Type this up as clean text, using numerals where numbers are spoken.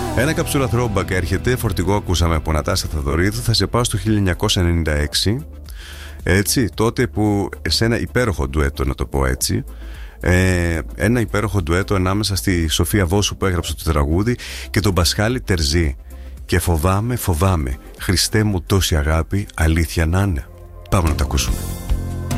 Ένα καψούρα throwback έρχεται, φορτηγό ακούσαμε από Νατάσα Θαδωρίδου. Θα σε πάω στο 1996, έτσι, τότε που σε ένα υπέροχο ντουέτο, να το πω έτσι, ένα υπέροχο ντουέτο ανάμεσα στη Σοφία Βόσου που έγραψε το τραγούδι και τον Πασχάλη Τερζή. Και φοβάμαι, Χριστέ μου τόση αγάπη, αλήθεια να είναι. Πάμε να τα ακούσουμε.